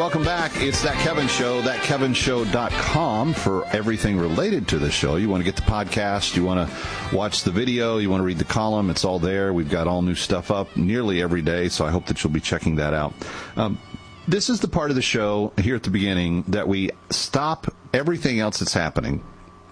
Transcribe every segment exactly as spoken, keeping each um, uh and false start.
welcome back. It's That Kevin Show, that kevin show dot com for everything related to the show. You want to get the podcast, you want to watch the video, you want to read the column, it's all there. We've got all new stuff up nearly every day, so I hope that you'll be checking that out. Um, this is the part of the show here at the beginning that we stop everything else that's happening,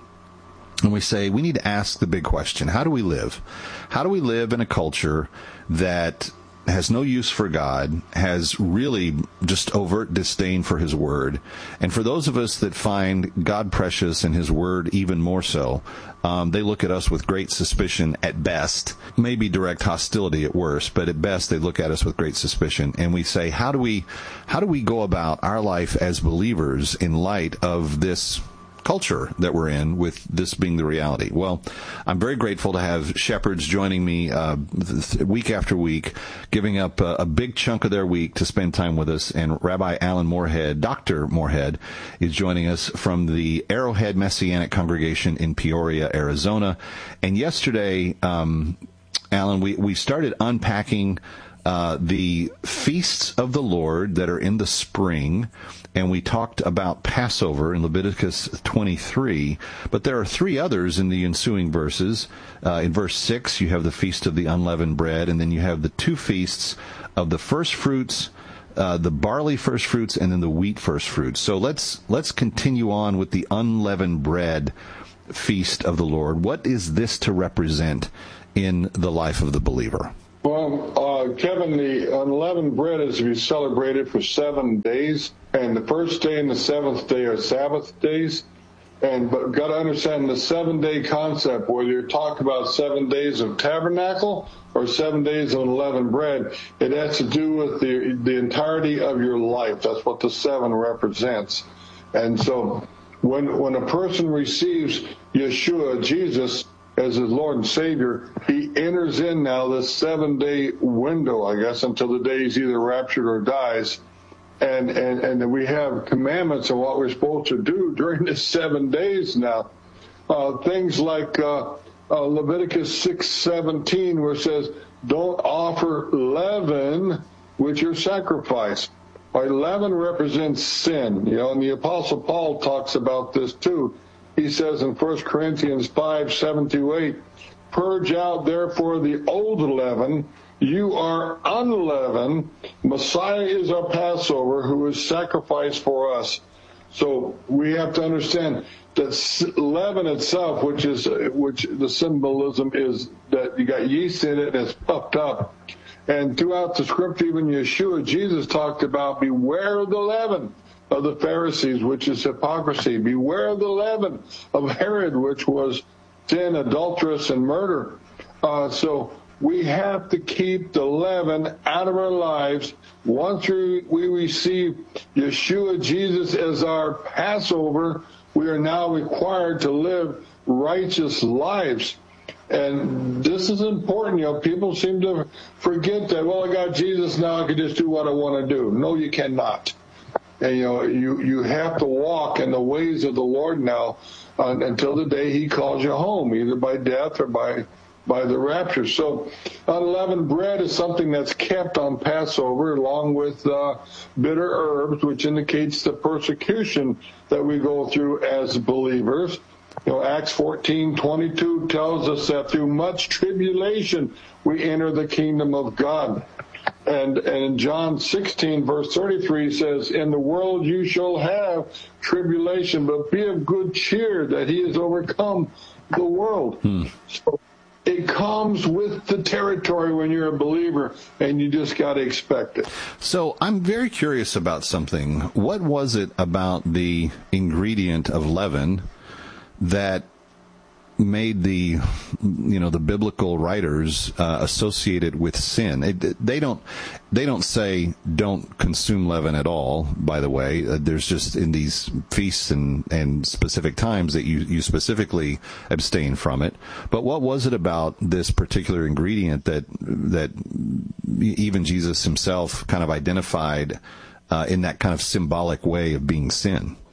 and we say we need to ask the big question. How do we live? How do we live in a culture that has no use for God, has really just overt disdain for His Word, and for those of us that find God precious and His Word even more so, um, they look at us with great suspicion at best, maybe direct hostility at worst, but at best they look at us with great suspicion, and we say, how do we, how do we go about our life as believers in light of this culture that we're in, with this being the reality? Well, I'm very grateful to have shepherds joining me uh, th- week after week, giving up uh, a big chunk of their week to spend time with us. And Rabbi Alan Moorhead, Doctor Moorhead, is joining us from the Arrowhead Messianic Congregation in Peoria, Arizona. And yesterday, um, Alan, we, we started unpacking uh, the feasts of the Lord that are in the spring. And we talked about Passover in Leviticus twenty-three, but there are three others in the ensuing verses. Uh, in verse six, you have the Feast of the Unleavened Bread, and then you have the two feasts of the first fruits, uh, the barley first fruits, and then the wheat first fruits. So let's let's continue on with the unleavened bread feast of the Lord. What is this to represent in the life of the believer? Well, uh, Kevin, the unleavened bread is to be celebrated for seven days, and the first day and the seventh day are Sabbath days. And but got to understand the seven-day concept, whether you're talking about seven days of tabernacle or seven days of unleavened bread, it has to do with the the entirety of your life. That's what the seven represents. And so when when a person receives Yeshua, Jesus, as his Lord and Savior, he enters in now this seven-day window, I guess, until the day he's either raptured or dies. And, and, and we have commandments on what we're supposed to do during this seven days now. Uh, things like uh, uh, Leviticus six seventeen, where it says, don't offer leaven with your sacrifice. Right, leaven represents sin, you know, and the Apostle Paul talks about this too. He says in First Corinthians five, seven through eight, purge out therefore the old leaven, you are unleavened. Messiah is our Passover, who is sacrificed for us. So we have to understand that leaven itself, which is which the symbolism is that you got yeast in it and it's puffed up. And throughout the scripture, even Yeshua, Jesus talked about beware of the leaven of the Pharisees, which is hypocrisy. Beware of the leaven of Herod, which was sin, adulteress, and murder. Uh, so we have to keep the leaven out of our lives. Once we, we receive Yeshua, Jesus, as our Passover, we are now required to live righteous lives. And this is important. You know, people seem to forget that, well, I got Jesus now, I can just do what I want to do. No, you cannot. And, you know, you, you have to walk in the ways of the Lord now uh, until the day he calls you home, either by death or by by the rapture. So unleavened bread is something that's kept on Passover, along with uh, bitter herbs, which indicates the persecution that we go through as believers. You know, Acts fourteen twenty-two tells us that through much tribulation we enter the kingdom of God. And, and John sixteen, verse thirty-three says, in the world you shall have tribulation, but be of good cheer that he has overcome the world. Hmm. So it comes with the territory when you're a believer, and you just got to expect it. So I'm very curious about something. What was it about the ingredient of leaven that made the, you know, the biblical writers uh, associated with sin? It, they don't, they don't say don't consume leaven at all. By the way, uh, there's just in these feasts and, and specific times that you, you specifically abstain from it. But what was it about this particular ingredient that that even Jesus himself kind of identified uh, in that kind of symbolic way of being sin?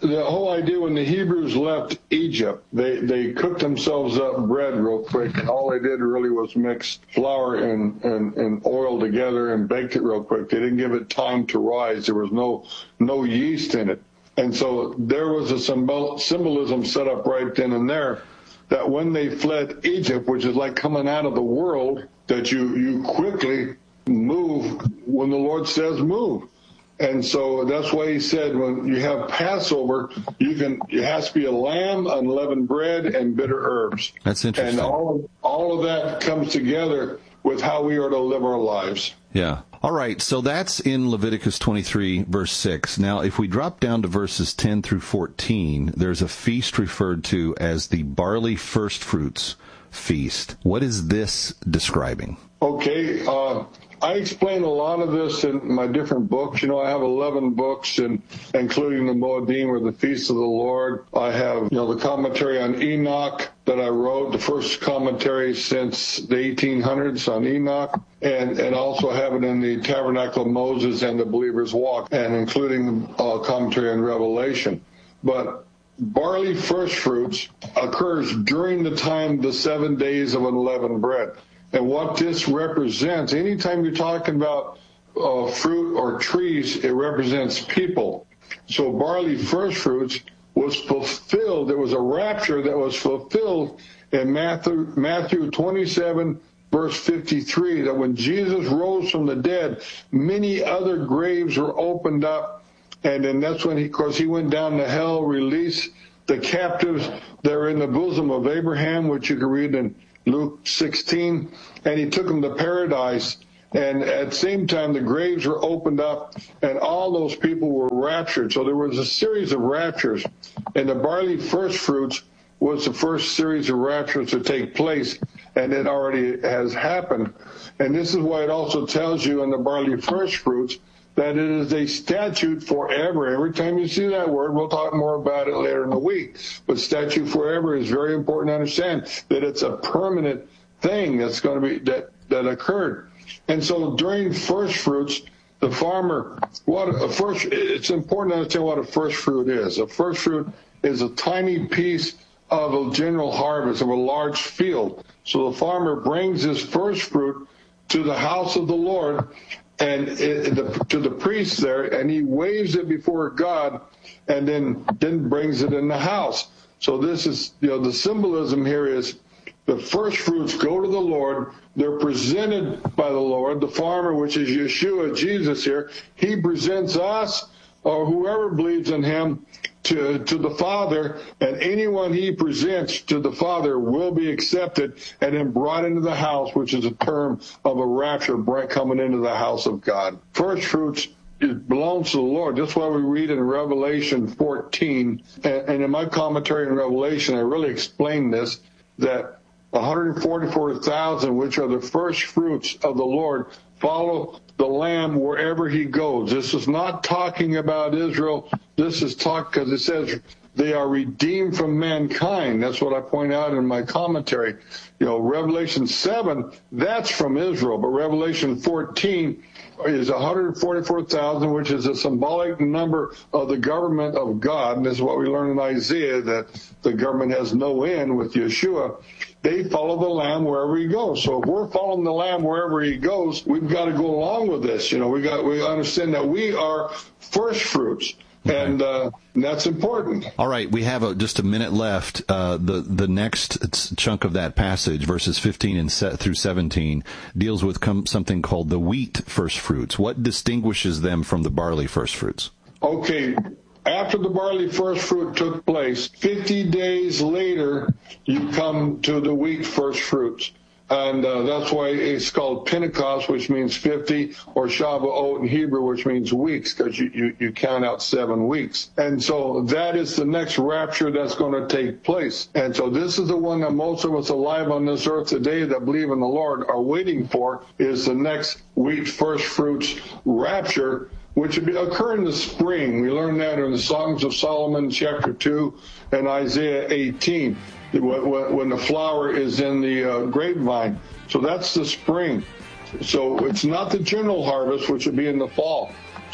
the whole idea when the Hebrews left Egypt, they, they cooked themselves up bread real quick, and all they did really was mix flour and, and, and oil together and baked it real quick. They didn't give it time to rise. There was no no yeast in it. And so there was a symbol, symbolism set up right then and there that when they fled Egypt, which is like coming out of the world, that you, you quickly move when the Lord says move. And so that's why he said when you have Passover, you can it has to be a lamb, unleavened bread, and bitter herbs. That's interesting. And all of, all of that comes together with how we are to live our lives. Yeah. All right. So that's in Leviticus twenty-three, verse six. Now, if we drop down to verses ten through fourteen, there's a feast referred to as the barley first fruits feast. What is this describing? Okay. Uh, I explain a lot of this in my different books. You know, I have eleven books, and including the Moedim, or the Feast of the Lord. I have, you know, the commentary on Enoch that I wrote, the first commentary since the eighteen hundreds on Enoch, and, and also have it in the Tabernacle of Moses and the Believer's Walk, and including uh, commentary on Revelation. But barley first fruits occurs during the time, the seven days of unleavened bread. And what this represents, anytime you're talking about uh, fruit or trees, it represents people. So barley first fruits was fulfilled. There was a rapture that was fulfilled in Matthew, Matthew twenty-seven, verse fifty-three, that when Jesus rose from the dead, many other graves were opened up. And then that's when he, of course, he went down to hell, released the captives that are in the bosom of Abraham, which you can read in Luke sixteen, and he took them to paradise. And at the same time, the graves were opened up, and all those people were raptured. So there was a series of raptures, and the barley first fruits was the first series of raptures to take place, and it already has happened. And this is why it also tells you in the barley first fruits that it is a statute forever. Every time you see that word, we'll talk more about it later in the week, but statute forever is very important to understand that it's a permanent thing that's going to be, that, that occurred. And so during first fruits, the farmer, what a first, it's important to understand what a first fruit is. A first fruit is a tiny piece of a general harvest of a large field. So the farmer brings his first fruit to the house of the Lord, and it, the, to the priest there, and he waves it before God, and then then brings it in the house. So this is, you know, the symbolism here is the first fruits go to the Lord. They're presented by the Lord. The farmer, which is Yeshua, Jesus here, he presents us, or whoever believes in him, to, to the Father, and anyone he presents to the Father will be accepted and then brought into the house, which is a term of a rapture, coming into the house of God. First fruits, it belongs to the Lord. That's why we read in Revelation fourteen, and, and in my commentary in Revelation, I really explain this, that one hundred forty-four thousand, which are the first fruits of the Lord, follow the Lamb wherever he goes. This is not talking about Israel. This is talk because it says they are redeemed from mankind. That's what I point out in my commentary. You know, Revelation seven, that's from Israel, but Revelation fourteen is one hundred forty-four thousand, which is a symbolic number of the government of God. And this is what we learn in Isaiah, that the government has no end with Yeshua. They follow the Lamb wherever he goes. So if we're following the Lamb wherever he goes, we've got to go along with this. You know, we got we understand that we are first fruits. And uh, that's important. All right, we have a, just a minute left. Uh, the the next chunk of that passage, verses fifteen and set through seventeen, deals with com- something called the wheat first fruits. What distinguishes them from the barley first fruits? Okay, after the barley first fruit took place, fifty days later, you come to the wheat first fruits. And uh, that's why it's called Pentecost, which means fifty, or Shavuot in Hebrew, which means weeks, because you, you, you count out seven weeks. And so that is the next rapture that's going to take place. And so this is the one that most of us alive on this earth today that believe in the Lord are waiting for, is the next wheat first fruits rapture, which would occur in the spring. We learn that in the Songs of Solomon, chapter two, and Isaiah eighteen. When the flower is in the uh, grapevine. So that's the spring. So it's not the general harvest, which would be in the fall.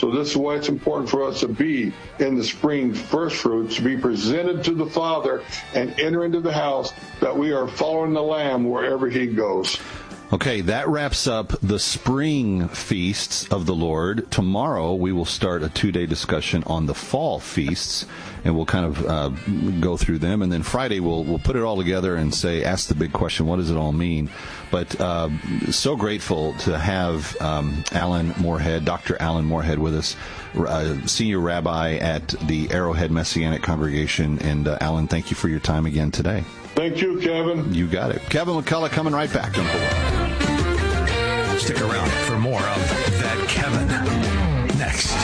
So this is why it's important for us to be in the spring first fruits, to be presented to the Father and enter into the house, that we are following the Lamb wherever he goes. Okay, that wraps up the spring feasts of the Lord. Tomorrow we will start a two-day discussion on the fall feasts, and we'll kind of uh, go through them. And then Friday we'll we'll put it all together and say, ask the big question, what does it all mean? But uh, so grateful to have um, Alan Moorhead, Doctor Alan Moorhead, with us, uh, senior rabbi at the Arrowhead Messianic Congregation. And uh, Alan, thank you for your time again today. Thank you, Kevin. You got it. Kevin McCullough coming right back. Don't go away. Stick around for more of That Kevin next.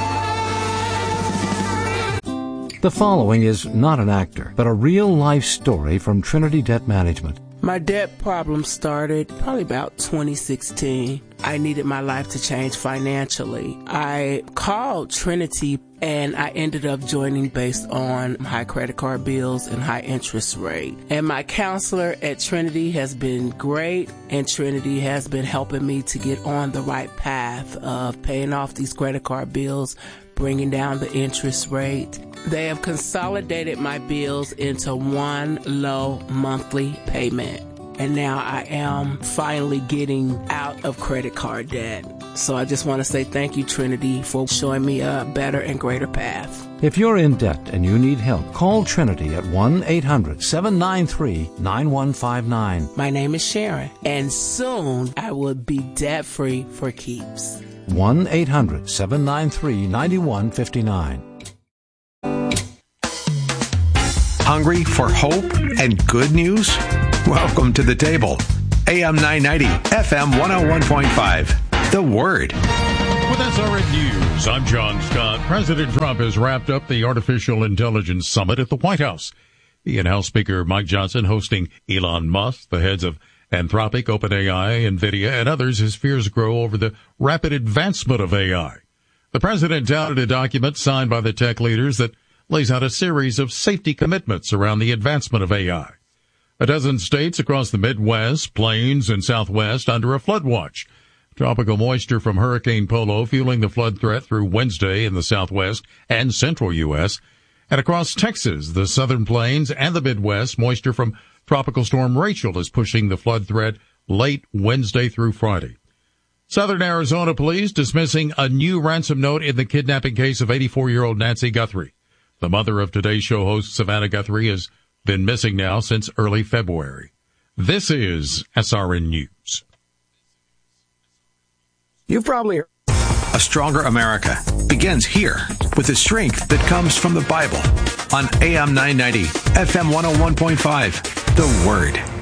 The following is not an actor, but a real-life story from Trinity Debt Management. My debt problem started probably about twenty sixteen. I needed my life to change financially. I called Trinity and I ended up joining based on high credit card bills and high interest rate. And my counselor at Trinity has been great, and Trinity has been helping me to get on the right path of paying off these credit card bills, bringing down the interest rate. They have consolidated my bills into one low monthly payment. And now I am finally getting out of credit card debt. So I just want to say thank you, Trinity, for showing me a better and greater path. If you're in debt and you need help, call Trinity at one eight hundred seven nine three nine one five nine. My name is Sharon, and soon I will be debt-free for keeps. one eight hundred seven nine three nine one five nine. Hungry for hope and good news? Welcome to the table. A M nine ninety, F M one oh one point five. The Word. With S R N News, I'm John Scott. President Trump has wrapped up the Artificial Intelligence Summit at the White House. He and House Speaker Mike Johnson hosting Elon Musk, the heads of Anthropic, OpenAI, NVIDIA, and others as fears grow over the rapid advancement of A I. The president touted a document signed by the tech leaders that lays out a series of safety commitments around the advancement of A I. A dozen states across the Midwest, Plains, and Southwest under a flood watch. Tropical moisture from Hurricane Polo fueling the flood threat through Wednesday in the Southwest and Central U S And across Texas, the Southern Plains, and the Midwest, moisture from Tropical Storm Rachel is pushing the flood threat late Wednesday through Friday. Southern Arizona police dismissing a new ransom note in the kidnapping case of eighty-four-year-old Nancy Guthrie. The mother of Today Show host Savannah Guthrie has been missing now since early February. This is S R N News. You've probably heard. A stronger America begins here with the strength that comes from the Bible on A M nine ninety, F M one oh one point five. The Word.